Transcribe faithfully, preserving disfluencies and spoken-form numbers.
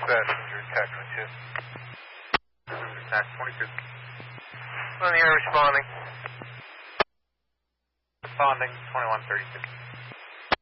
passenger, attachment two. That's twenty-two. On the air responding. Responding, twenty-one thirty-two.